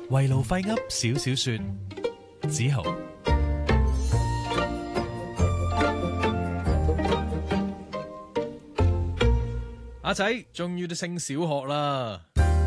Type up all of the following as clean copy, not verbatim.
圍爐廢噏少少說，子豪。阿仔終於都升小學啦，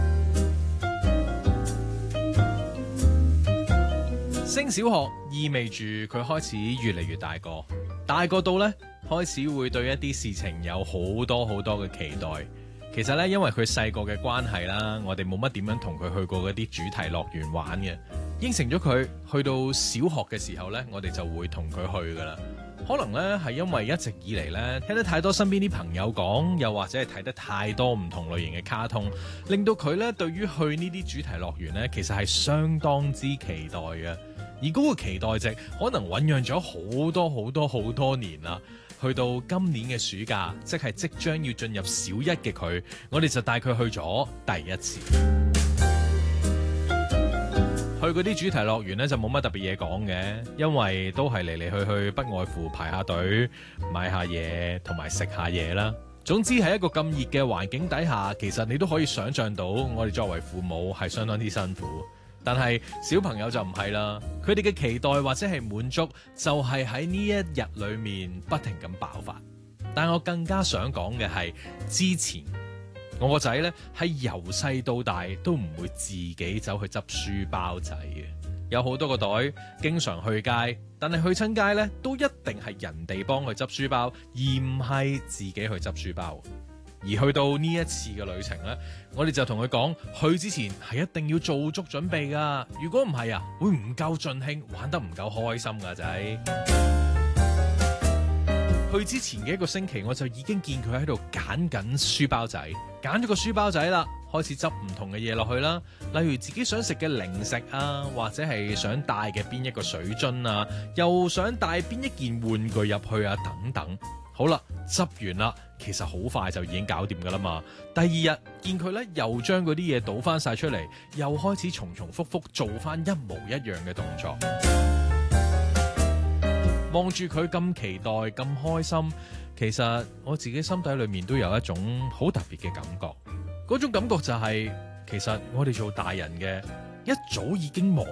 升小學意味住佢開始越嚟越大個，大個到呢，開始會對一啲事情有好多嘅期待。其實呢，因為佢細個嘅關係啦，我哋冇乜點樣同佢去過嗰啲主題樂園玩嘅。應承咗佢去到小學嘅時候呢，我哋就會同佢去噶啦。可能呢係因為一直以嚟呢聽得太多身邊啲朋友講，又或者係睇得太多唔同類型嘅卡通，令到佢呢對於去呢啲主題樂園呢，其實係相當之期待嘅。而嗰個期待值可能醞釀咗好多年啦。去到今年嘅暑假，即係即將要進入小一嘅佢，我哋就帶佢去咗第一次。去嗰啲主題樂園呢，就冇乜特別嘢講嘅，因為都係嚟去不外乎排下隊、買下嘢同埋食下嘢啦。總之喺一個咁熱嘅環境底下，其實你都可以想像到我哋作為父母係相當之辛苦。但係小朋友就唔係啦，佢哋嘅期待或者係滿足就係喺呢一日裏面不停咁爆發。但我更加想講嘅係之前。我個仔呢，係由細到大都唔會自己走去執書包仔嘅，有好多個袋，經常去街，但係去親街呢，都一定係人哋幫佢執書包，而唔係自己去執書包。而去到呢一次嘅旅程呢，我哋就同佢講，去之前係一定要做足準備噶，如果唔係啊，會唔夠盡興，玩得唔夠開心噶仔。去之前嘅一個星期，我就已經見佢喺度揀緊書包仔，揀咗個書包仔啦，開始執唔同嘅嘢落去啦，例如自己想食嘅零食啊，或者係想帶嘅邊一個水樽啊，又想帶邊一件玩具入去啊，等等。好啦，執完啦，其實好快就已經搞掂噶啦嘛。第二日見佢咧，又將嗰啲嘢倒翻晒出嚟，又開始重複做翻一模一樣嘅動作。望住佢咁期待咁開心，其實我自己心底裏面都有一種好特別嘅感覺。嗰種感覺就係，其實我哋做大人嘅一早已經忙